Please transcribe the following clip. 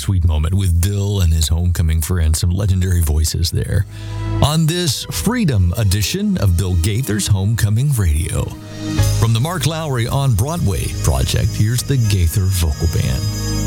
sweet moment with Bill and his homecoming friend, some legendary voices there. On this Freedom edition of Bill Gaither's Homecoming Radio. From the Mark Lowry on Broadway project, here's the Gaither Vocal Band.